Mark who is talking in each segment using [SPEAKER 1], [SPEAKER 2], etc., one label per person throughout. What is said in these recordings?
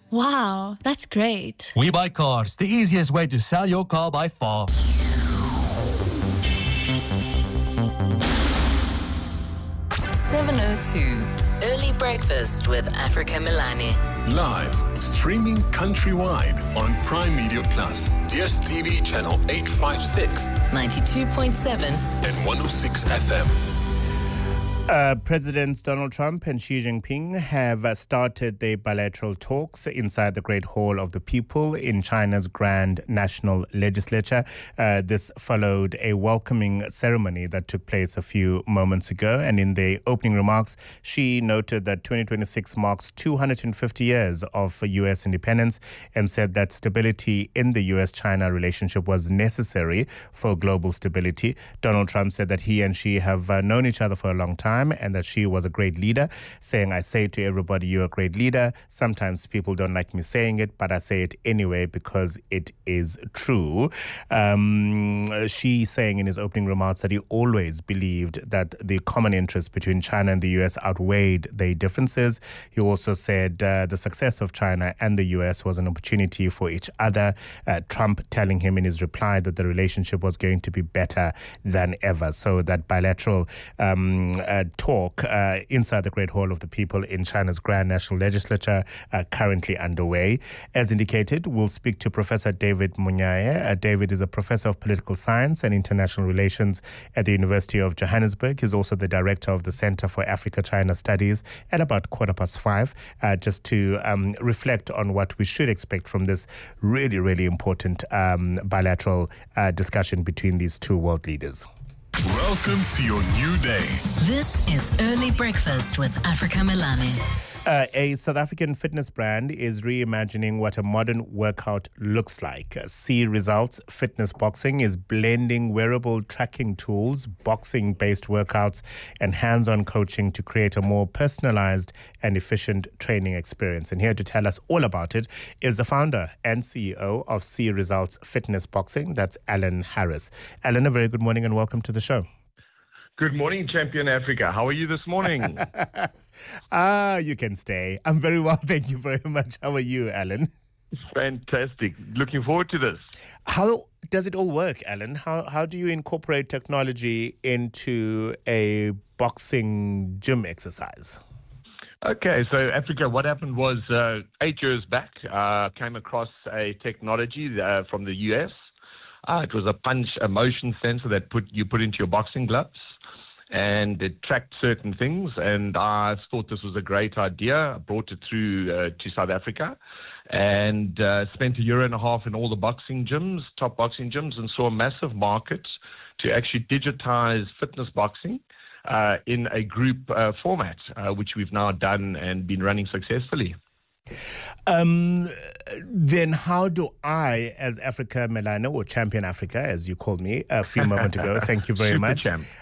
[SPEAKER 1] Wow, that's great.
[SPEAKER 2] We Buy Cars, the easiest way to sell your car by far.
[SPEAKER 3] 7:02 Early Breakfast with Africa Melani.
[SPEAKER 4] Live, streaming countrywide on Prime Media Plus, DSTV channel 856,
[SPEAKER 3] 92.7
[SPEAKER 4] and 106 FM.
[SPEAKER 5] Presidents Donald Trump and Xi Jinping have started their bilateral talks inside the Great Hall of the People in China's Grand National Legislature. This followed a welcoming ceremony that took place a few moments ago. And in their opening remarks, Xi noted that 2026 marks 250 years of U.S. independence and said that stability in the U.S.-China relationship was necessary for global stability. Donald Trump said that he and Xi have known each other for a long time, and that Xi was a great leader, saying, "I say to everybody, you're a great leader. Sometimes people don't like me saying it, but I say it anyway because it is true." Xi saying in his opening remarks that he always believed that the common interests between China and the U.S. outweighed their differences. He also said the success of China and the U.S. was an opportunity for each other. Trump telling him in his reply that the relationship was going to be better than ever. So that bilateral talk inside the Great Hall of the People in China's Grand National Legislature currently underway. As indicated, we'll speak to Professor David Munyaye. David is a professor of political science and international relations at the University of Johannesburg. He's also the director of the Center for Africa-China Studies at about 5:15, just to reflect on what we should expect from this really, really important bilateral discussion between these two world leaders.
[SPEAKER 4] Welcome to your new day.
[SPEAKER 3] This is Early Breakfast with Africa Melani.
[SPEAKER 5] A South African fitness brand is reimagining what a modern workout looks like. See Results Fitness Boxing is blending wearable tracking tools, boxing-based workouts, and hands-on coaching to create a more personalized and efficient training experience. And here to tell us all about it is the founder and CEO of See Results Fitness Boxing. That's Alan Harris. Alan, a very good morning and welcome to the show.
[SPEAKER 6] Good morning, Champion Africa. How are you this morning?
[SPEAKER 5] You can stay. I'm very well, thank you very much. How are you, Alan?
[SPEAKER 6] Fantastic. Looking forward to this.
[SPEAKER 5] How does it all work, Alan? How do you incorporate technology into a boxing gym exercise?
[SPEAKER 6] Okay, so Africa, what happened was 8 years back, came across a technology from the US. It was a motion sensor that you put into your boxing gloves, and it tracked certain things, and I thought this was a great idea. I brought it through to South Africa and spent a year and a half in all the boxing gyms, top boxing gyms, and saw a massive market to actually digitize fitness boxing in a group format, which we've now done and been running successfully.
[SPEAKER 5] Then how do I, as Africa Melani, or Champion Africa, as you called me a few moments ago, thank you very much.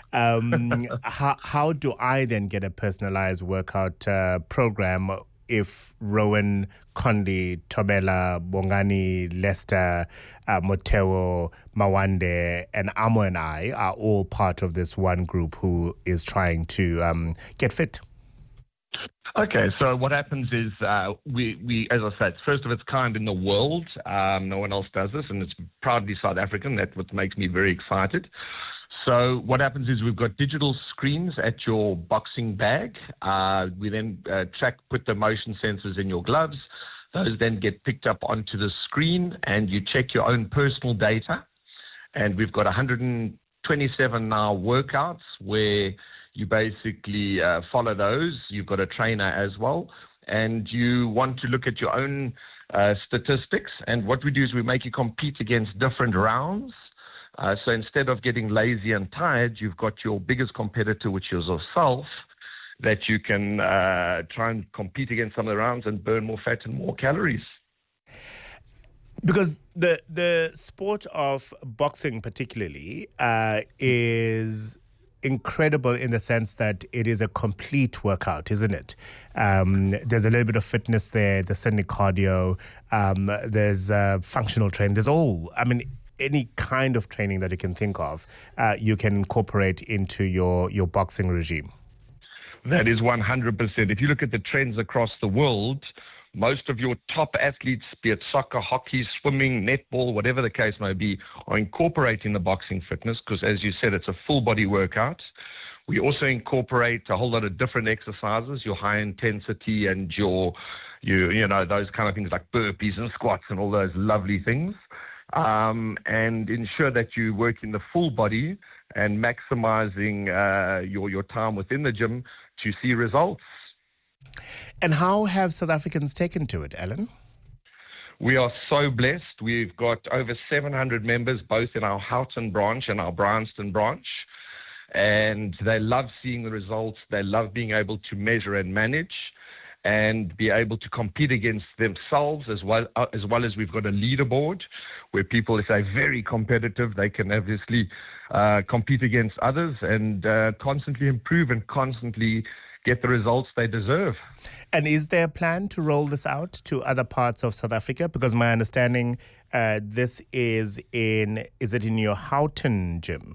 [SPEAKER 5] How do I then get a personalized workout program if Rowan, Condi, Tobela, Bongani, Lester, Moteo, Mawande, and Amo and I are all part of this one group who is trying to get fit?
[SPEAKER 6] Okay, so what happens is we, as I said, it's first of its kind in the world. No one else does this, and it's proudly South African. That's what makes me very excited. So what happens is we've got digital screens at your boxing bag. We then put the motion sensors in your gloves. Those then get picked up onto the screen, and you check your own personal data. And we've got 127 now workouts where you basically follow those. You've got a trainer as well, and you want to look at your own statistics. And what we do is we make you compete against different rounds. So instead of getting lazy and tired, you've got your biggest competitor, which is yourself, that you can try and compete against some of the rounds and burn more fat and more calories.
[SPEAKER 5] Because the sport of boxing particularly is incredible in the sense that it is a complete workout, isn't it? There's a little bit of fitness there, there's certainly cardio, there's functional training, there's any kind of training that you can think of, you can incorporate into your boxing regime.
[SPEAKER 6] That is 100%. If you look at the trends across the world, most of your top athletes, be it soccer, hockey, swimming, netball, whatever the case may be, are incorporating the boxing fitness because, as you said, it's a full body workout. We also incorporate a whole lot of different exercises, your high intensity and your those kind of things like burpees and squats and all those lovely things, and ensure that you work in the full body and maximizing your time within the gym to see results.
[SPEAKER 5] And how have South Africans taken to it, Alan?
[SPEAKER 6] We are so blessed. We've got over 700 members, both in our Houghton branch and our Bryanston branch. And they love seeing the results. They love being able to measure and manage and be able to compete against themselves as well as we've got a leaderboard where people, if they're very competitive, they can obviously compete against others and constantly improve and constantly get the results they deserve.
[SPEAKER 5] And is there a plan to roll this out to other parts of South Africa? Because my understanding, this is it in your Houghton gym?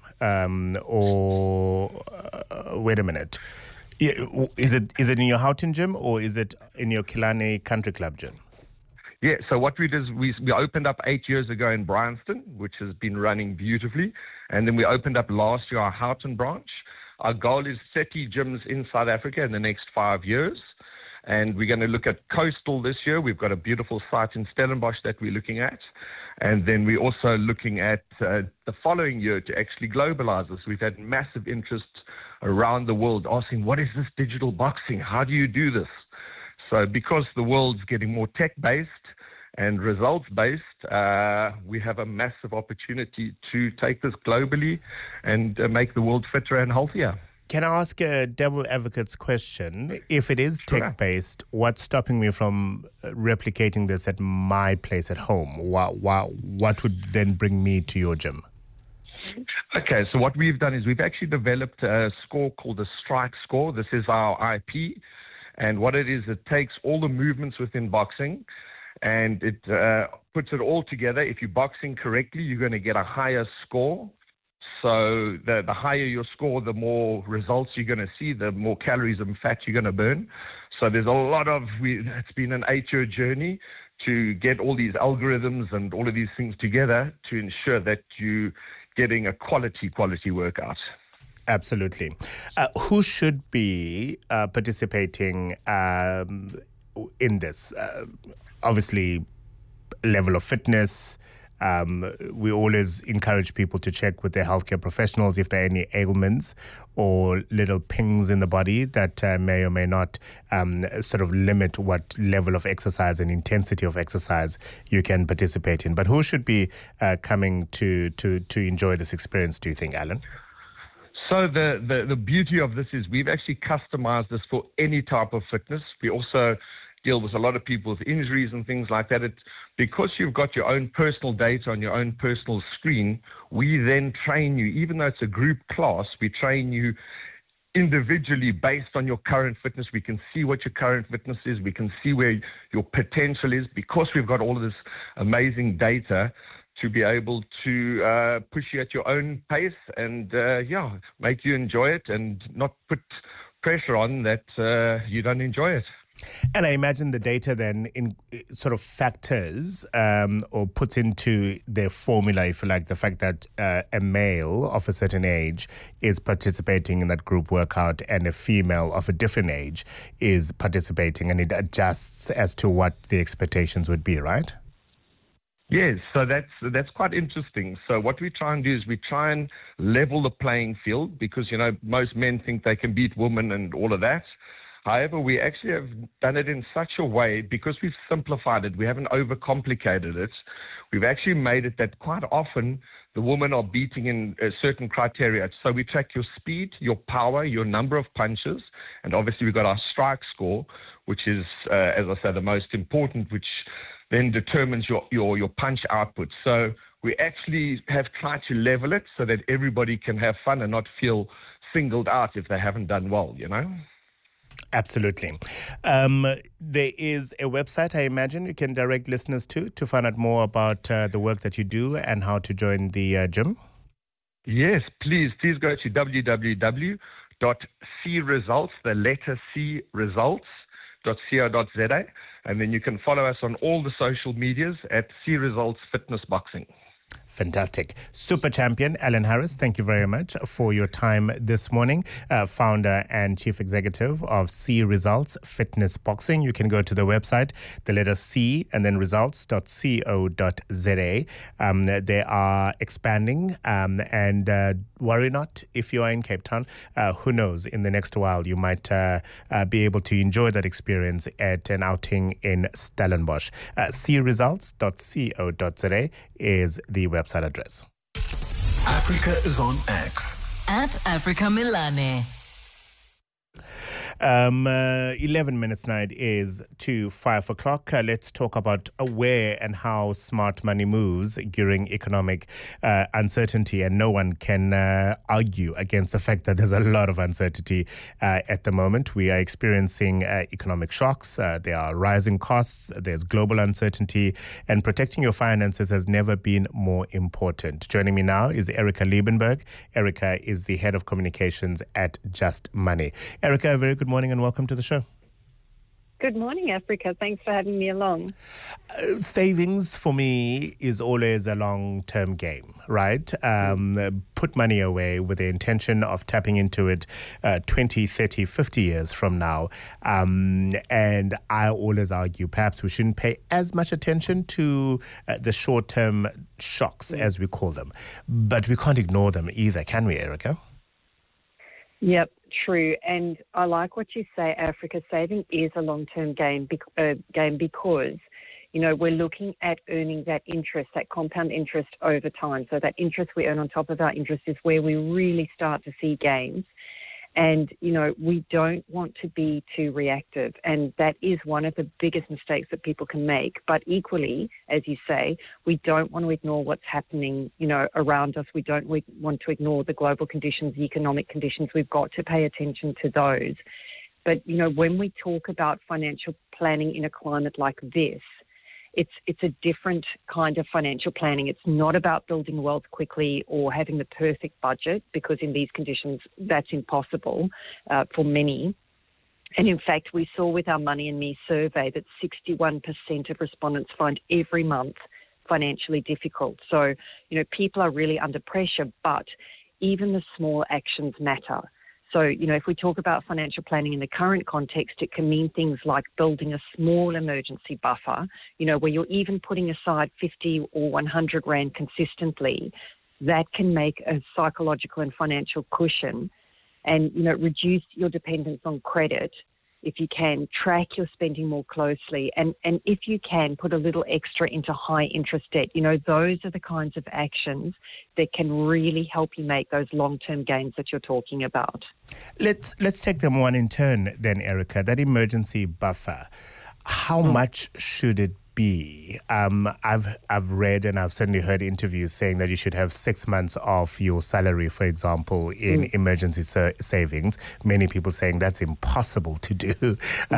[SPEAKER 5] Wait a minute. Is it in your Houghton gym or is it in your Killarney Country Club gym?
[SPEAKER 6] Yeah, so what we did is we opened up 8 years ago in Bryanston, which has been running beautifully. And then we opened up last year our Houghton branch. Our goal is 30 gyms in South Africa in the next 5 years. And we're going to look at Coastal this year. We've got a beautiful site in Stellenbosch that we're looking at. And then we're also looking at the following year to actually globalize this. We've had massive interest around the world asking, what is this digital boxing? How do you do this? So because the world's getting more tech-based and results-based, we have a massive opportunity to take this globally and make the world fitter and healthier.
[SPEAKER 5] Can I ask a devil advocate's question? If it is tech-based, what's stopping me from replicating this at my place at home? What would then bring me to your gym?
[SPEAKER 6] Okay, so what we've done is we've actually developed a score called the Strike Score. This is our IP. And what it is, it takes all the movements within boxing and it puts it all together. If you're boxing correctly, you're going to get a higher score. So the higher your score, the more results you're going to see, the more calories and fat you're going to burn. So there's a lot it's been an 8-year journey to get all these algorithms and all of these things together to ensure that you're getting a quality workout.
[SPEAKER 5] Absolutely. Who should be participating in this? Obviously, level of fitness. We always encourage people to check with their healthcare professionals if there are any ailments or little pings in the body that may or may not sort of limit what level of exercise and intensity of exercise you can participate in. But who should be coming to enjoy this experience, do you think, Alan?
[SPEAKER 6] So the beauty of this is we've actually customized this for any type of fitness. We also deal with a lot of people with injuries and things like that. Because you've got your own personal data on your own personal screen, we then train you, even though it's a group class, we train you individually based on your current fitness. We can see what your current fitness is. We can see where your potential is because we've got all of this amazing data to be able to push you at your own pace and, make you enjoy it and not put pressure on that you don't enjoy it.
[SPEAKER 5] And I imagine the data then in sort of factors or puts into their formula, if you like, the fact that a male of a certain age is participating in that group workout and a female of a different age is participating, and it adjusts as to what the expectations would be, right?
[SPEAKER 6] Yes, so that's quite interesting. So what we try and do is we try and level the playing field because, most men think they can beat women and all of that. However, we actually have done it in such a way, because we've simplified it, we haven't overcomplicated it. We've actually made it that quite often the women are beating in certain criteria. So we track your speed, your power, your number of punches, and obviously we've got our strike score, which is, as I said, the most important, which then determines your punch output. So we actually have tried to level it so that everybody can have fun and not feel singled out if they haven't done well,
[SPEAKER 5] Absolutely. There is a website, I imagine, you can direct listeners to find out more about the work that you do and how to join the gym.
[SPEAKER 6] Yes, please go to www.cresults, the letter C results, results.co.za. And then you can follow us on all the social medias at See Results Fitness Boxing.
[SPEAKER 5] Fantastic. Super champion Alan Harris, thank you very much for your time this morning. Founder and Chief Executive of See Results Fitness Boxing. You can go to the website, the letter C and then results.co.za. They are expanding and worry not if you are in Cape Town. Who knows, in the next while you might be able to enjoy that experience at an outing in Stellenbosch. seeresults.co.za is the website address.
[SPEAKER 4] Africa is on X.
[SPEAKER 3] At Africa Milane.
[SPEAKER 5] 11 minutes now it is to 5 o'clock. Let's talk about where and how smart money moves during economic uncertainty. And no one can argue against the fact that there's a lot of uncertainty at the moment. We are experiencing economic shocks. There are rising costs. There's global uncertainty. And protecting your finances has never been more important. Joining me now is Erica Liebenberg. Erica is the head of communications at Just Money. Erica, a very good morning and welcome to the show.
[SPEAKER 7] Good morning, Africa. Thanks for having me along.
[SPEAKER 5] Savings for me is always a long-term game, right? Put money away with the intention of tapping into it 20, 30, 50 years from now. And I always argue perhaps we shouldn't pay as much attention to the short-term shocks, as we call them. But we can't ignore them either, can we, Erica?
[SPEAKER 7] Yep, true. And I like what you say, Africa. Saving is a long-term game because, we're looking at earning that interest, that compound interest over time. So that interest we earn on top of our interest is where we really start to see gains. And, we don't want to be too reactive. And that is one of the biggest mistakes that people can make. But equally, as you say, we don't want to ignore what's happening, around us. We don't want to ignore the global conditions, the economic conditions. We've got to pay attention to those. But, when we talk about financial planning in a climate like this, it's a different kind of financial planning. It's not about building wealth quickly or having the perfect budget, because in these conditions, that's impossible for many. And in fact, we saw with our Money and Me survey that 61% of respondents find every month financially difficult. So, people are really under pressure, but even the small actions matter. So, if we talk about financial planning in the current context, it can mean things like building a small emergency buffer, where you're even putting aside 50 or 100 Rand consistently. That can make a psychological and financial cushion and, reduce your dependence on credit. If you can, track your spending more closely, and if you can, put a little extra into high interest debt. Those are the kinds of actions that can really help you make those long-term gains that you're talking about.
[SPEAKER 5] Let's take them one in turn then, Erica. That emergency buffer, how much should it be? I've read and I've certainly heard interviews saying that you should have 6 months of your salary, for example, in emergency savings. Many people saying that's impossible to do.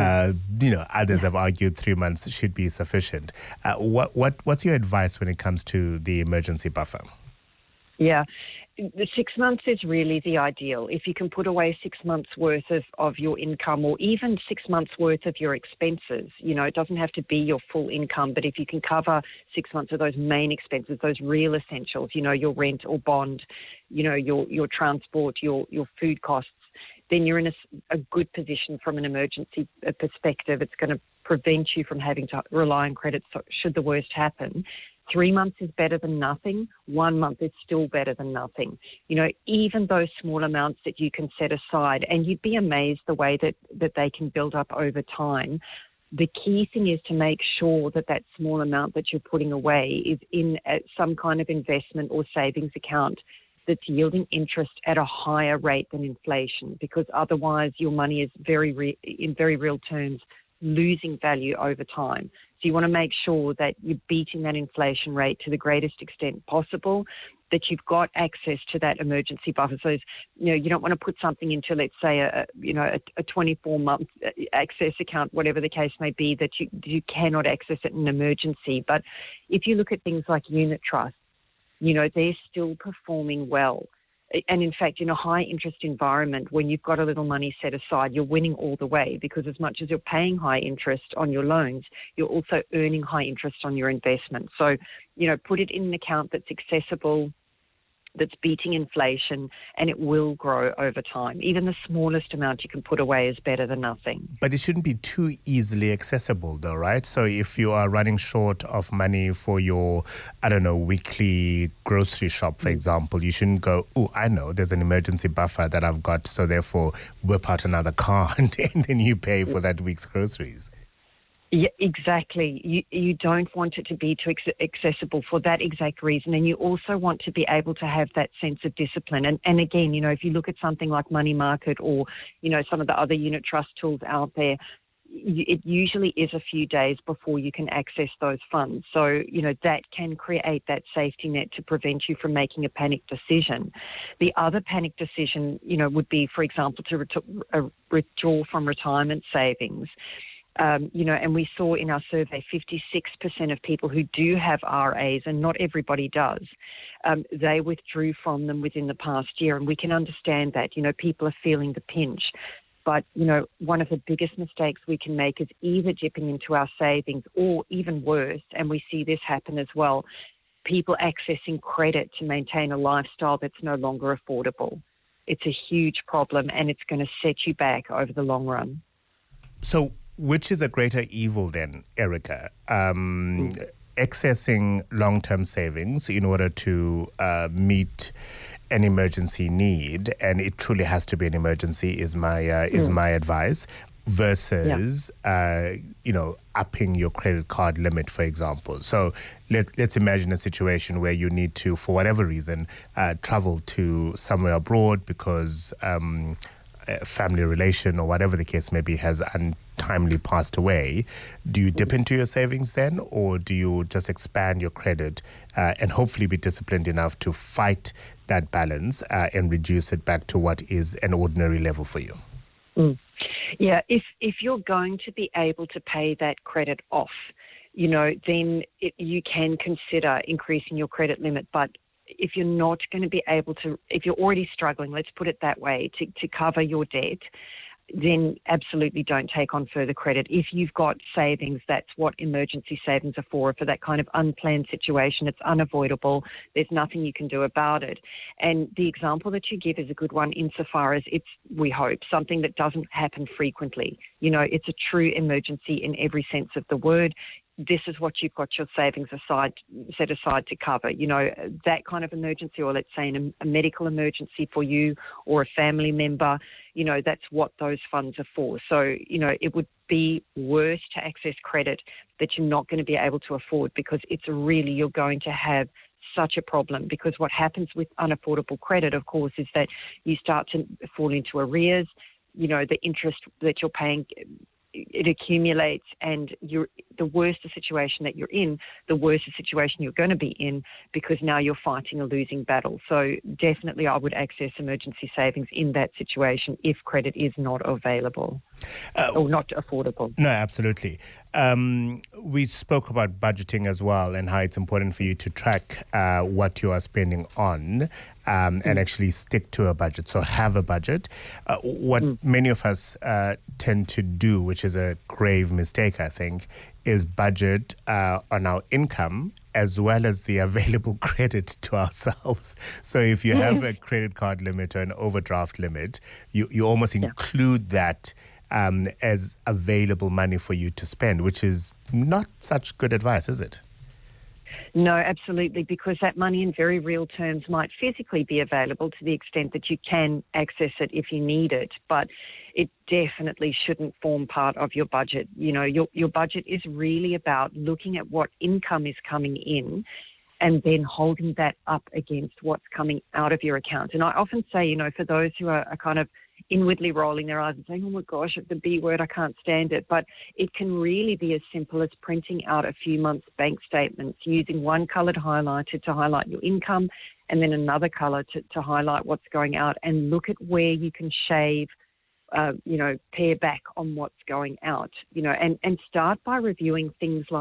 [SPEAKER 5] Others have argued 3 months should be sufficient. What's your advice when it comes to the emergency buffer?
[SPEAKER 7] Yeah. The 6 months is really the ideal. If you can put away 6 months worth of your income, or even 6 months worth of your expenses, it doesn't have to be your full income, but if you can cover 6 months of those main expenses, those real essentials, your rent or bond, your transport, your food costs, then you're in a good position from an emergency perspective. It's going to prevent you from having to rely on credit should the worst happen. 3 months is better than nothing. 1 month is still better than nothing. Even those small amounts that you can set aside, and you'd be amazed the way that they can build up over time. The key thing is to make sure that small amount that you're putting away is in some kind of investment or savings account that's yielding interest at a higher rate than inflation, because otherwise your money is in very real terms losing value over time. So you want to make sure that you're beating that inflation rate to the greatest extent possible, that you've got access to that emergency buffer. So, you don't want to put something into, let's say, a 24-month access account, whatever the case may be, that you cannot access it in an emergency. But if you look at things like unit trusts, they're still performing well. And in fact, in a high interest environment, when you've got a little money set aside, you're winning all the way, because as much as you're paying high interest on your loans, you're also earning high interest on your investment. So, put it in an account that's accessible, that's beating inflation, and it will grow over time. Even the smallest amount you can put away is better than nothing.
[SPEAKER 5] But it shouldn't be too easily accessible though, right? So if you are running short of money for your, weekly grocery shop, for example, you shouldn't go, I know, there's an emergency buffer that I've got, so therefore whip out another card and then you pay for that week's groceries.
[SPEAKER 7] Yeah, exactly. You don't want it to be too accessible for that exact reason. And you also want to be able to have that sense of discipline. And again, if you look at something like Money Market or, some of the other unit trust tools out there, it usually is a few days before you can access those funds. So, that can create that safety net to prevent you from making a panic decision. The other panic decision, would be, for example, to withdraw from retirement savings. And we saw in our survey 56% of people who do have RAs, and not everybody does, they withdrew from them within the past year. And we can understand that, people are feeling the pinch. But, one of the biggest mistakes we can make is either dipping into our savings or, even worse, and we see this happen as well, people accessing credit to maintain a lifestyle that's no longer affordable. It's a huge problem, and it's going to set you back over the long run.
[SPEAKER 5] So, which is a greater evil then, Erica? Accessing long-term savings in order to meet an emergency need, and it truly has to be an emergency, is my advice, versus upping your credit card limit, for example. So let's imagine a situation where you need to, for whatever reason, travel to somewhere abroad because a family relation or whatever the case may be has untimely passed away. Do you dip into your savings then, or do you just expand your credit and hopefully be disciplined enough to fight that balance and reduce it back to what is an ordinary level for you?
[SPEAKER 7] Yeah, if you're going to be able to pay that credit off, then you can consider increasing your credit limit. But if you're not going to be able to, if you're already struggling, let's put it that way, to cover your debt, then absolutely don't take on further credit. If you've got savings, that's what emergency savings are for that kind of unplanned situation. It's unavoidable. There's nothing you can do about it. And the example that you give is a good one insofar as it's, we hope, something that doesn't happen frequently. It's a true emergency in every sense of the word. This is what you've got your savings set aside to cover. That kind of emergency, or let's say a medical emergency for you or a family member, that's what those funds are for. So, it would be worse to access credit that you're not going to be able to afford, because you're going to have such a problem. Because what happens with unaffordable credit, of course, is that you start to fall into arrears. The interest that you're paying, it accumulates, and the worse the situation that you're in, the worse the situation you're going to be in, because now you're fighting a losing battle. So definitely I would access emergency savings in that situation if credit is not available or not affordable.
[SPEAKER 5] No, absolutely. We spoke about budgeting as well, and how it's important for you to track what you are spending on and actually stick to a budget. So have a budget. What many of us tend to do, which is a grave mistake, I think, is budget on our income as well as the available credit to ourselves. So if you have a credit card limit or an overdraft limit, you almost include that as available money for you to spend, which is not such good advice, is it?
[SPEAKER 7] No, absolutely, because that money in very real terms might physically be available to the extent that you can access it if you need it, but it definitely shouldn't form part of your budget. Your budget is really about looking at what income is coming in and then holding that up against what's coming out of your account. And I often say, for those who are kind of inwardly rolling their eyes and saying, oh my gosh, the B word, I can't stand it. But it can really be as simple as printing out a few months' bank statements, using one coloured highlighter to highlight your income and then another colour to highlight what's going out, and look at where you can shave, pare back on what's going out, and start by reviewing things like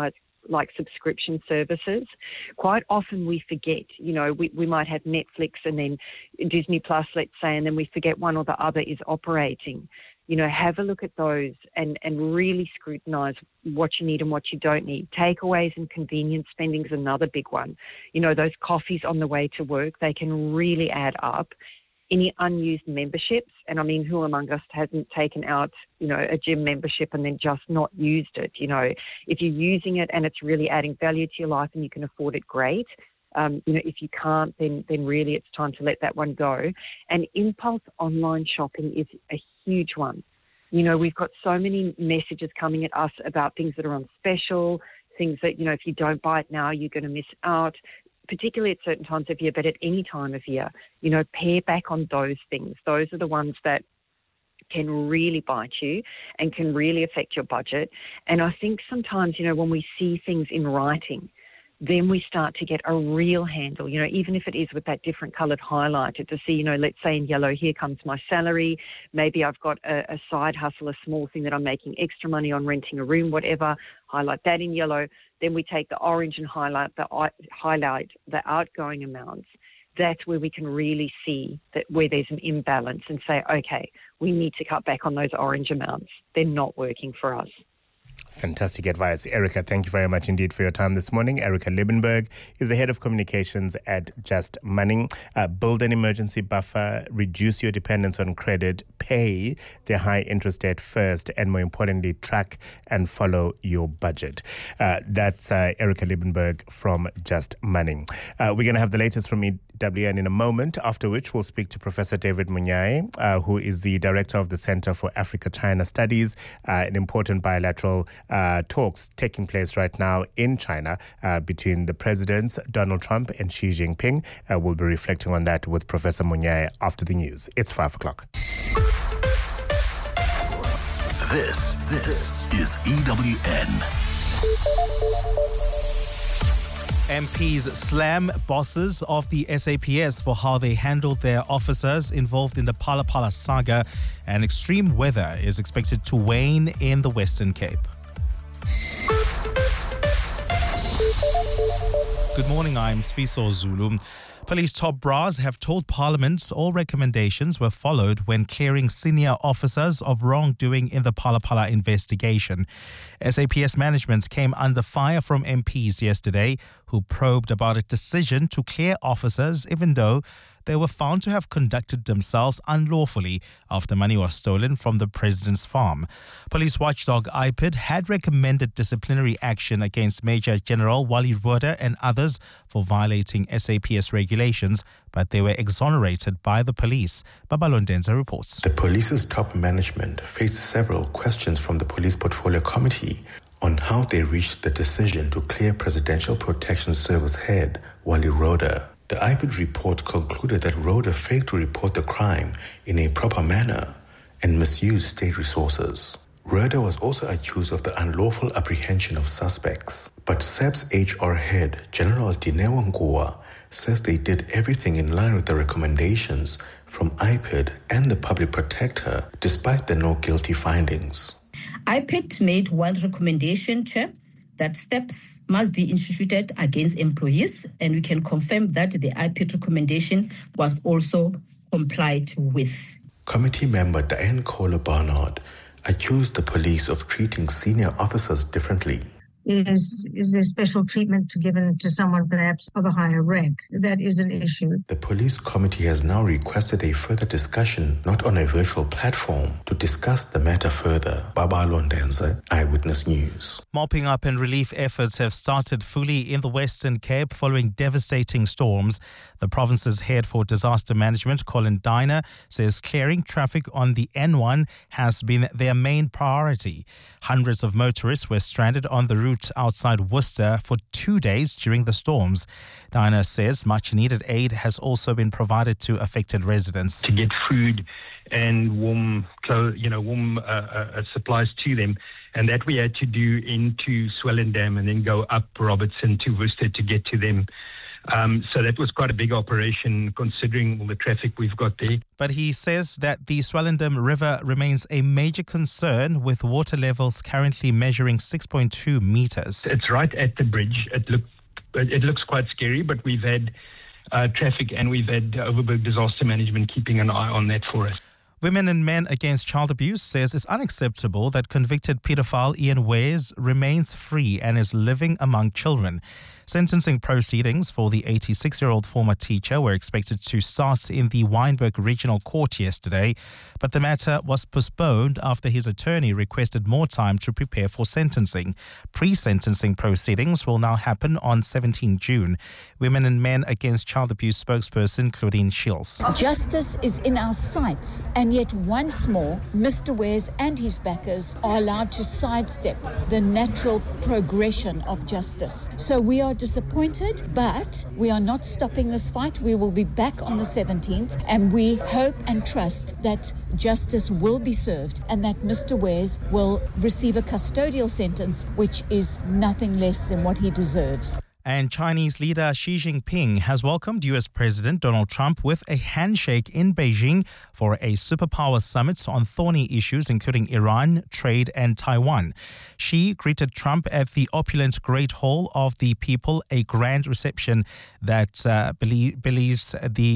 [SPEAKER 7] like subscription services. Quite often we forget, we might have Netflix and then Disney Plus, let's say, and then we forget one or the other is operating. Have a look at those and really scrutinise what you need and what you don't need. Takeaways and convenience spending is another big one. Those coffees on the way to work, they can really add up. Any unused memberships, and I mean, who among us hasn't taken out, a gym membership and then just not used it? If you're using it and it's really adding value to your life and you can afford it, great. If you can't, then really it's time to let that one go. And impulse online shopping is a huge one. We've got so many messages coming at us about things that are on special, things that, if you don't buy it now, you're going to miss out, particularly at certain times of year, but at any time of year. Pare back on those things. Those are the ones that can really bite you and can really affect your budget. And I think sometimes, when we see things in writing, then we start to get a real handle, even if it is with that different coloured highlighter to see, let's say in yellow, here comes my salary. Maybe I've got a side hustle, a small thing that I'm making extra money on, renting a room, whatever. Highlight that in yellow. Then we take the orange and highlight the outgoing amounts. That's where we can really see that where there's an imbalance and say, okay, we need to cut back on those orange amounts. They're not working for us.
[SPEAKER 5] Fantastic advice. Erica, thank you very much indeed for your time this morning. Erica Liebenberg is the head of communications at Just Money. Build an emergency buffer, reduce your dependence on credit, pay the high interest debt first, and more importantly, track and follow your budget. That's Erica Liebenberg from Just Money. We're going to have the latest from EWN in a moment, after which we'll speak to Professor David Munyae, who is the director of the Center for Africa-China Studies, an important bilateral talks taking place right now in China between the presidents, Donald Trump and Xi Jinping. We'll be reflecting on that with Professor Munyae after the news. It's 5 o'clock.
[SPEAKER 4] This is EWN.
[SPEAKER 8] MPs slam bosses of the SAPS for how they handled their officers involved in the Phala Phala saga, and extreme weather is expected to wane in the Western Cape. Good morning, I'm Sfiso Zulu. Police top brass have told Parliament all recommendations were followed when clearing senior officers of wrongdoing in the Phala Phala investigation. SAPS management came under fire from MPs yesterday, who probed about a decision to clear officers even though they were found to have conducted themselves unlawfully after money was stolen from the president's farm. Police watchdog IPID had recommended disciplinary action against Major General Wally Rhoda and others for violating SAPS regulations, but they were exonerated by the police. Babalondenza reports.
[SPEAKER 9] The police's top management faced several questions from the Police Portfolio Committee on how they reached the decision to clear Presidential Protection Service head Wally Rhoda. The IPID report concluded that Rhoda failed to report the crime in a proper manner and misused state resources. Rhoda was also accused of the unlawful apprehension of suspects. But SAPS HR head General Dineo Ngua says they did everything in line with the recommendations from IPID and the public protector, despite the no guilty findings.
[SPEAKER 10] IPID made one recommendation, Chair, that steps must be instituted against employees, and we can confirm that the IPID recommendation was also complied with.
[SPEAKER 9] Committee member Diane Kohler-Barnard accused the police of treating senior officers differently.
[SPEAKER 11] Is there special treatment given to someone perhaps of a higher rank? That is an issue.
[SPEAKER 9] The police committee has now requested a further discussion, not on a virtual platform, to discuss the matter further. Baba Londenza, Eyewitness News.
[SPEAKER 8] Mopping up and relief efforts have started fully in the Western Cape following devastating storms. The province's head for disaster management, Colin Diner, says clearing traffic on the N1 has been their main priority. Hundreds of motorists were stranded on the route outside Worcester for 2 days during the storms. Diner says much needed aid has also been provided to affected residents.
[SPEAKER 12] To get food and warm supplies to them, and that we had to do into Swellendam and then go up Robertson to Worcester to get to them. So that was quite a big operation considering all the traffic we've got there.
[SPEAKER 8] But he says that the Swellendam River remains a major concern, with water levels currently measuring 6.2 meters.
[SPEAKER 12] It's right at the bridge. It looks quite scary, but we've had traffic and we've had Overberg Disaster Management keeping an eye on that for us.
[SPEAKER 8] Women and Men Against Child Abuse says it's unacceptable that convicted paedophile Ian Wares remains free and is living among children. Sentencing proceedings for the 86-year-old former teacher were expected to start in the Wynberg Regional Court yesterday, but the matter was postponed after his attorney requested more time to prepare for sentencing. Pre-sentencing proceedings will now happen on 17 June. Women and Men Against Child Abuse spokesperson Claudine Shields.
[SPEAKER 13] Justice is in our sights, and yet once more, Mr. Wares and his backers are allowed to sidestep the natural progression of justice. So we are disappointed, but we are not stopping this fight. We will be back on the 17th, and we hope and trust that justice will be served and that Mr. Wares will receive a custodial sentence, which is nothing less than what he deserves.
[SPEAKER 8] And Chinese leader Xi Jinping has welcomed U.S. President Donald Trump with a handshake in Beijing for a superpower summit on thorny issues including Iran, trade and Taiwan. Xi greeted Trump at the opulent Great Hall of the People, a grand reception that bellies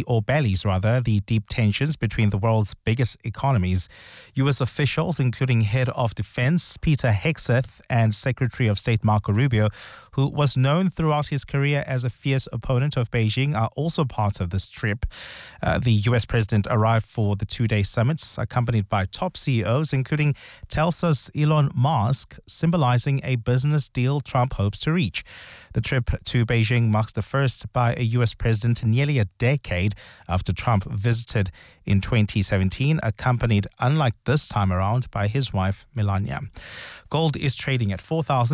[SPEAKER 8] the deep tensions between the world's biggest economies. U.S. officials, including Head of Defense Peter Hegseth and Secretary of State Marco Rubio, who was known throughout his career as a fierce opponent of Beijing, are also part of this trip. The U.S. president arrived for the two-day summits, accompanied by top CEOs, including Telsa's Elon Musk, symbolizing a business deal Trump hopes to reach. The trip to Beijing marks the first by a U.S. president in nearly a decade after Trump visited in 2017, accompanied, unlike this time around, by his wife, Melania. Gold is trading at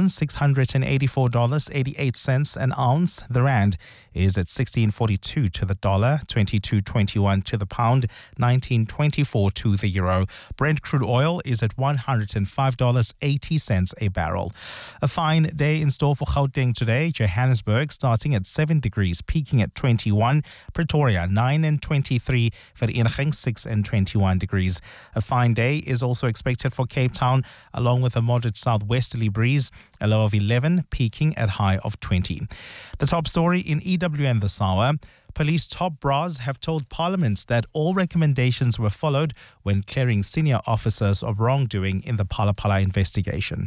[SPEAKER 8] $4,684.88 an ounce. The rand is at 16.42 to the dollar, 22.21 to the pound, 19.24 to the euro. Brent crude oil is at $105.80 a barrel. A fine day in store for Gauteng today. Johannesburg starting at 7 degrees, peaking at 21. Pretoria 9 and 23. Vereniging 6 and 21 degrees. A fine day is also expected for Cape Town, along with a moderate southwesterly breeze, a low of 11, peaking at high of 20. The top story in EWN this hour. Police top brass have told Parliament that all recommendations were followed when clearing senior officers of wrongdoing in the Phala Phala investigation.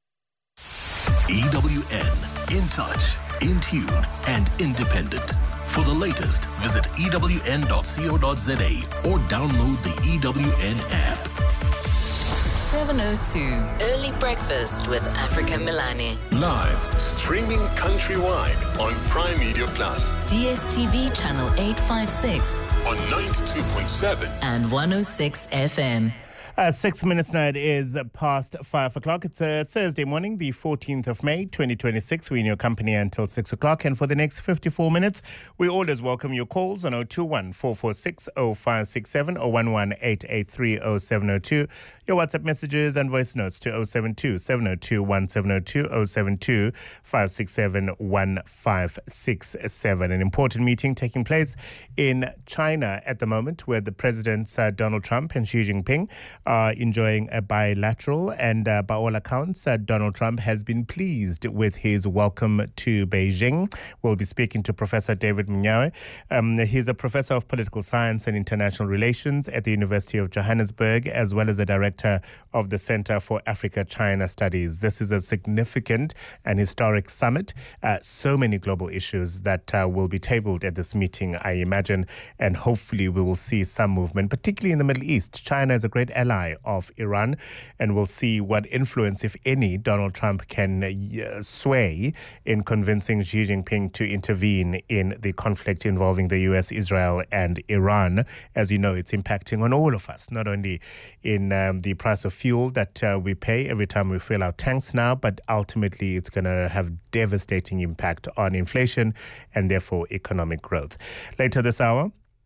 [SPEAKER 14] EWN, in touch, in tune and independent. For the latest, visit ewn.co.za or download the EWN app.
[SPEAKER 3] 7:02 Early Breakfast with Africa Milani.
[SPEAKER 4] Live, streaming countrywide on Prime Media Plus.
[SPEAKER 3] DSTV channel 856
[SPEAKER 4] on 92.7
[SPEAKER 3] and 106 FM.
[SPEAKER 5] 6 minutes now, it is past 5 o'clock. It's a Thursday morning, the 14th of May, 2026. We're in your company until 6 o'clock. And for the next 54 minutes, we always welcome your calls on 021 446 0567 or 11883 0702. Your WhatsApp messages and voice notes to 072 702 1702 072 567 1567. An important meeting taking place in China at the moment, where the presidents Donald Trump and Xi Jinping are enjoying a bilateral, and by all accounts, Donald Trump has been pleased with his welcome to Beijing. We'll be speaking to Professor David Munyawe. He's a professor of political science and international relations at the University of Johannesburg, as well as a director of the Center for Africa-China Studies. This is a significant and historic summit. So many global issues that will be tabled at this meeting, I imagine, and hopefully we will see some movement, particularly in the Middle East. China is a great ally of Iran, and we'll see what influence, if any, Donald Trump can sway in convincing Xi Jinping to intervene in the conflict involving the U.S., Israel, and Iran. As you know, it's impacting on all of us, not only in the price of fuel that we pay every time we fill our tanks now, but ultimately it's going to have devastating impact on inflation and therefore economic growth. Later this hour,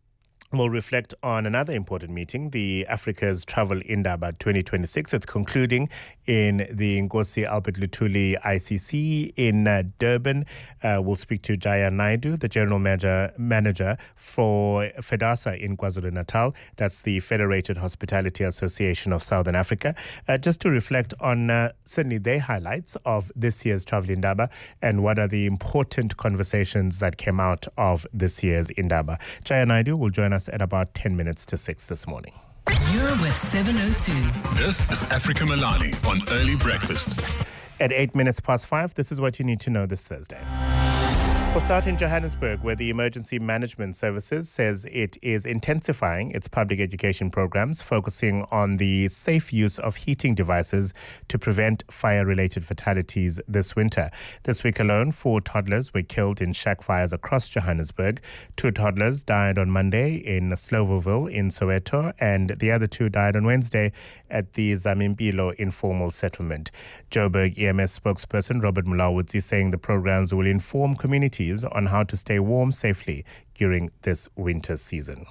[SPEAKER 5] will reflect on another important meeting, the Africa's Travel Indaba 2026. It's concluding in the Nkosi Albert Luthuli ICC in Durban. We'll speak to Jaya Naidu, the General Manager for FEDASA in KwaZulu-Natal. That's the Federated Hospitality Association of Southern Africa. Just to reflect on certainly their highlights of this year's Travel Indaba and what are the important conversations that came out of this year's Indaba. Jaya Naidu will join us at about 10 minutes to 6 this morning.
[SPEAKER 3] You're with 702.
[SPEAKER 4] This is Africa Milani on Early Breakfast.
[SPEAKER 5] At 8 minutes past 5, this is what you need to know this Thursday. We'll start in Johannesburg, where the Emergency Management Services says it is intensifying its public education programs, focusing on the safe use of heating devices to prevent fire-related fatalities this winter. This week alone, 4 toddlers were killed in shack fires across Johannesburg. 2 toddlers died on Monday in Slovoville in Soweto, and the other 2 died on Wednesday at the Zamimpilo informal settlement. Joburg EMS spokesperson Robert Mulawudzi saying the programs will inform communities on how to stay warm safely during this winter season.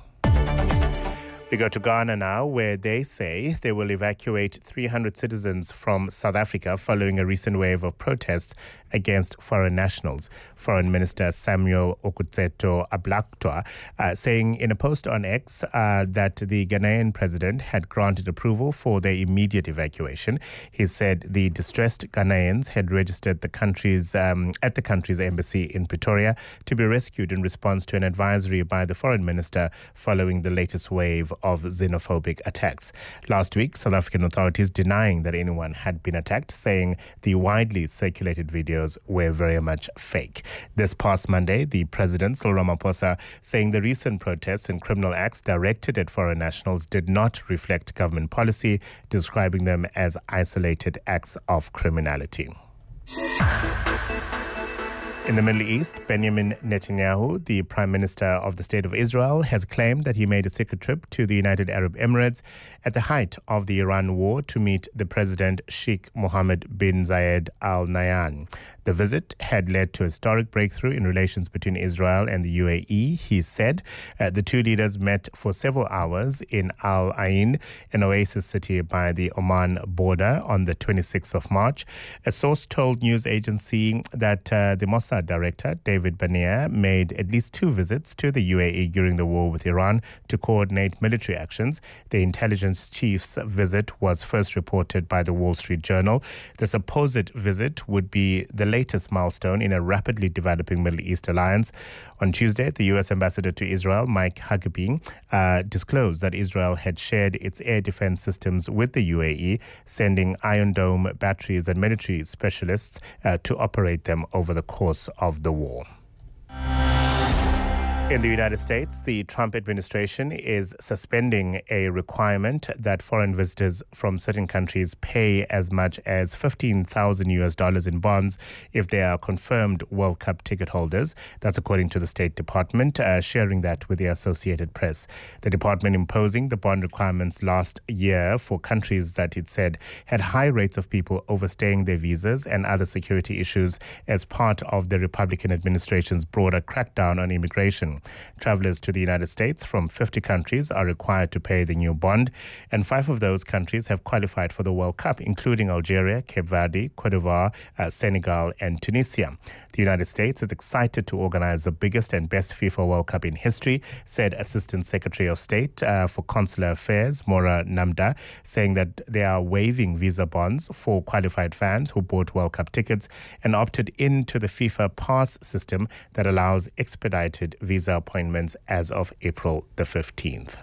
[SPEAKER 5] We go to Ghana now, where they say they will evacuate 300 citizens from South Africa following a recent wave of protests against foreign nationals. Foreign Minister Samuel Okudzeto Ablakwa saying in a post on X that the Ghanaian president had granted approval for their immediate evacuation. He said the distressed Ghanaians had registered at the country's embassy in Pretoria to be rescued in response to an advisory by the foreign minister following the latest wave of xenophobic attacks. Last week, South African authorities denying that anyone had been attacked, saying the widely circulated videos were very much fake. This past Monday, the president, Cyril Ramaphosa, saying the recent protests and criminal acts directed at foreign nationals did not reflect government policy, describing them as isolated acts of criminality. In the Middle East, Benjamin Netanyahu, the Prime Minister of the State of Israel, has claimed that he made a secret trip to the United Arab Emirates at the height of the Iran war to meet the President Sheikh Mohammed bin Zayed Al Nahyan. The visit had led to a historic breakthrough in relations between Israel and the UAE, he said. The two leaders met for several hours in Al Ain, an oasis city by the Oman border, on the 26th of March. A source told news agency that the Mossad director, David Banier, made at least 2 visits to the UAE during the war with Iran to coordinate military actions. The intelligence chief's visit was first reported by the Wall Street Journal. The supposed visit would be the latest milestone in a rapidly developing Middle East alliance. On Tuesday, the U.S. ambassador to Israel, Mike Huckabee, disclosed that Israel had shared its air defense systems with the UAE, sending Iron Dome batteries and military specialists to operate them over the course of the war. In the United States, the Trump administration is suspending a requirement that foreign visitors from certain countries pay as much as $15,000 in bonds if they are confirmed World Cup ticket holders. That's according to the State Department, sharing that with the Associated Press. The department imposing the bond requirements last year for countries that it said had high rates of people overstaying their visas and other security issues as part of the Republican administration's broader crackdown on immigration. Travelers to the United States from 50 countries are required to pay the new bond, and 5 of those countries have qualified for the World Cup, including Algeria, Cape Verde, Cote d'Ivoire, Senegal, and Tunisia. The United States is excited to organize the biggest and best FIFA World Cup in history, said Assistant Secretary of State for Consular Affairs, Mora Namda, saying that they are waiving visa bonds for qualified fans who bought World Cup tickets and opted into the FIFA Pass system that allows expedited visa appointments as of April the 15th.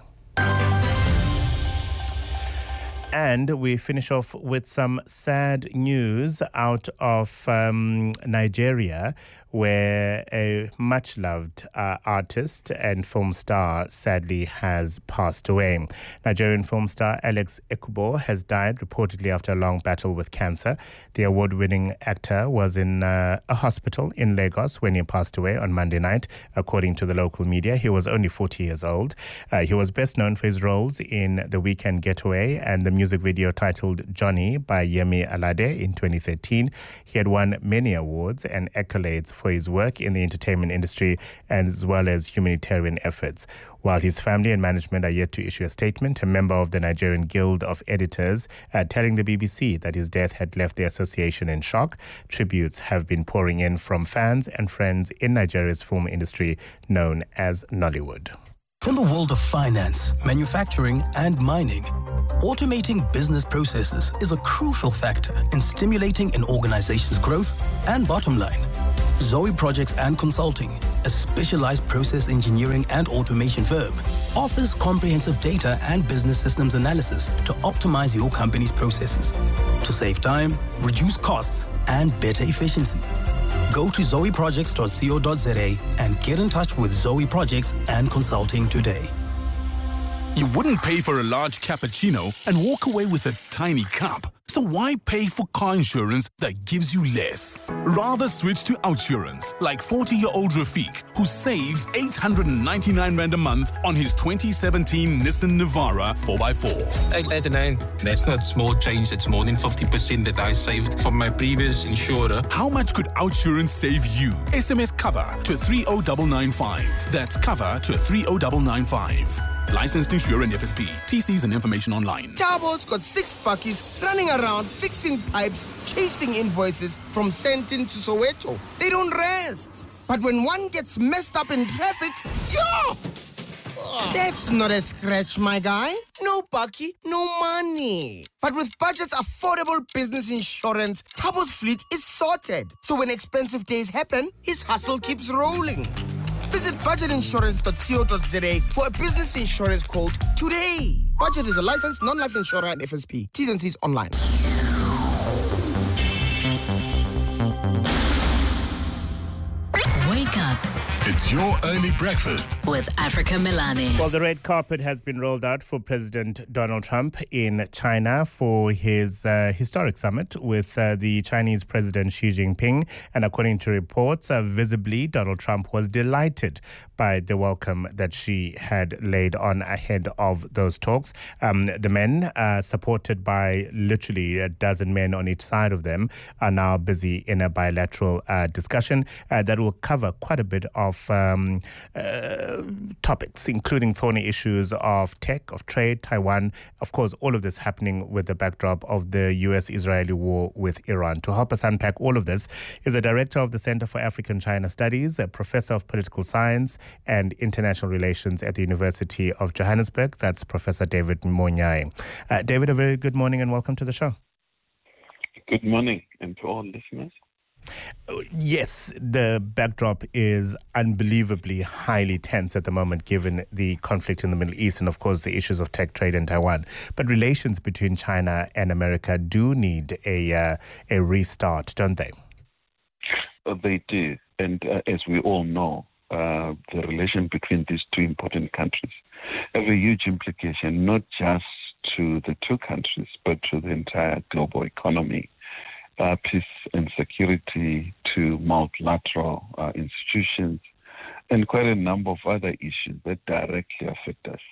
[SPEAKER 5] And we finish off with some sad news out of Nigeria, where a much-loved artist and film star sadly has passed away. Nigerian film star Alex Ekubo has died reportedly after a long battle with cancer. The award-winning actor was in a hospital in Lagos when he passed away on Monday night, according to the local media. He was only 40 years old. He was best known for his roles in The Weekend Getaway and the music video titled Johnny by Yemi Alade in 2013. He had won many awards and accolades for his work in the entertainment industry as well as humanitarian efforts. While his family and management are yet to issue a statement, a member of the Nigerian Guild of Editors telling the BBC that his death had left the association in shock. Tributes have been pouring in from fans and friends in Nigeria's film industry known as Nollywood.
[SPEAKER 15] In the world of finance, manufacturing, and mining, automating business processes is a crucial factor in stimulating an organization's growth and bottom line. Zoe Projects and Consulting, a specialized process engineering and automation firm, offers comprehensive data and business systems analysis to optimize your company's processes, to save time, reduce costs, and better efficiency. Go to zoeprojects.co.za and get in touch with Zoe Projects and Consulting today.
[SPEAKER 14] You wouldn't pay for a large cappuccino and walk away with a tiny cup. So why pay for car insurance that gives you less? Rather switch to Outsurance, like 40-year-old Rafiq, who saves 899 Rand a month on his 2017 Nissan Navara 4x4.
[SPEAKER 16] 899. That's not small change. It's more than 50% that I saved from my previous insurer.
[SPEAKER 14] How much could Outsurance save you? SMS cover to 30995. That's cover to 30995. Licensed insurer and FSP. TCs and information online.
[SPEAKER 17] Tabo's got 6 buckies running around fixing pipes, chasing invoices from Sentin to Soweto. They don't rest. But when one gets messed up in traffic, yo! That's not a scratch, my guy. No bucky, no money. But with Budget's affordable business insurance, Tabo's fleet is sorted. So when expensive days happen, his hustle keeps rolling. Visit budgetinsurance.co.za for a business insurance quote today. Budget is a licensed non-life insurer and FSP. T's and C's online.
[SPEAKER 3] Wake up
[SPEAKER 4] It's your early breakfast
[SPEAKER 3] with Africa Milani.
[SPEAKER 5] Well, the red carpet has been rolled out for President Donald Trump in China for his historic summit with the Chinese President Xi Jinping. And according to reports, visibly, Donald Trump was delighted by the welcome that Xi had laid on ahead of those talks. The men, supported by literally a dozen men on each side of them, are now busy in a bilateral discussion that will cover quite a bit of topics, including thorny issues of tech, of trade, Taiwan. Of course, all of this happening with the backdrop of the US-Israeli war with Iran. To help us unpack all of this is the director of the Center for African-China Studies, a professor of political science and international relations at the University of Johannesburg. That's Professor David Monyai. David, a very good morning and welcome to the show.
[SPEAKER 18] Good morning, and to all listeners.
[SPEAKER 5] Yes, the backdrop is unbelievably highly tense at the moment, given the conflict in the Middle East and, of course, the issues of tech trade in Taiwan. But relations between China and America do need a restart, don't they?
[SPEAKER 18] They do. And as we all know, the relation between these two important countries have a huge implication, not just to the two countries, but to the entire global economy. Peace and security to multilateral institutions, and quite a number of other issues that directly affect us.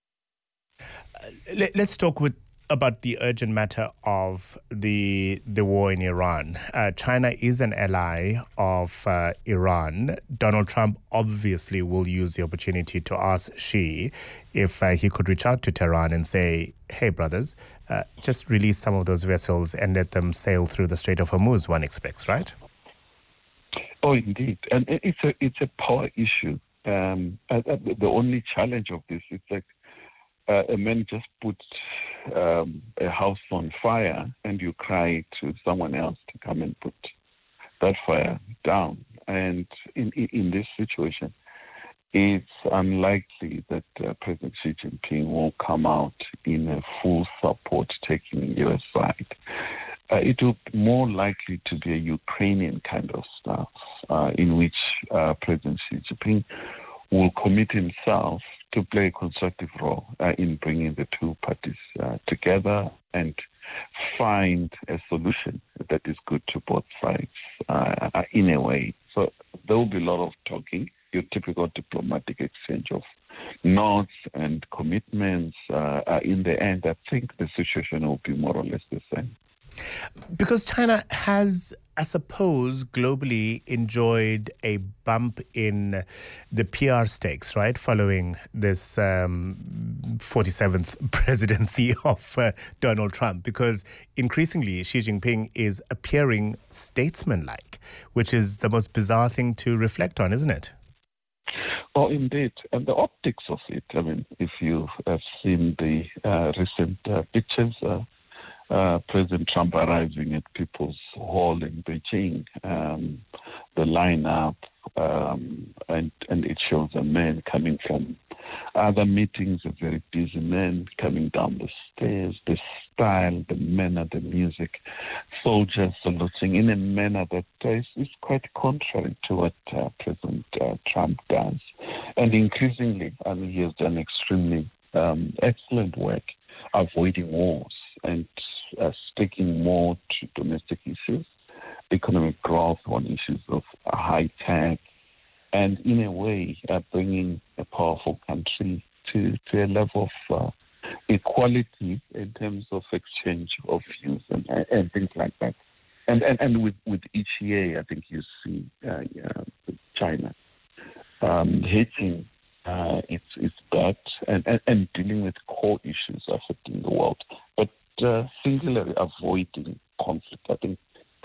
[SPEAKER 5] Let's talk about the urgent matter of the war in Iran. China is an ally of Iran. Donald Trump obviously will use the opportunity to ask Xi if he could reach out to Tehran and say, hey, brothers, just release some of those vessels and let them sail through the Strait of Hormuz, one expects, right?
[SPEAKER 18] Oh, indeed. And it's a power issue. The only challenge of this is like a man just put a house on fire and you cry to someone else to come and put that fire down. And in this situation, it's unlikely that President Xi Jinping will come out in a full support taking the U.S. side. It will more likely to be a Ukrainian kind of stuff in which President Xi Jinping will commit himself to play a constructive role in bringing the two parties together and find a solution that is good to both sides in a way. So there will be a lot of talking, your typical diplomatic exchange of nods and commitments, in the end, I think the situation will be more or less the same.
[SPEAKER 5] Because China has, I suppose, globally enjoyed a bump in the PR stakes, right, following this 47th presidency of Donald Trump, because increasingly Xi Jinping is appearing statesman-like, which is the most bizarre thing to reflect on, isn't it?
[SPEAKER 18] Oh, indeed. And the optics of it, I mean, if you have seen the recent pictures, President Trump arriving at People's Hall in Beijing, the lineup, and it shows a man coming from other meetings, a very busy man coming down the stairs, the style, the manner, the music, soldiers saluting in a manner that is quite contrary to what President Trump does. And increasingly, I mean, he has done extremely excellent work avoiding wars and sticking more to domestic issues, economic growth on issues of high tech, and in a way bringing a powerful country to a level of equality in terms of exchange of views and things like that. And with each year, I think you see China hitting its bet and dealing with core issues affecting the world, but singularly avoiding conflict. I think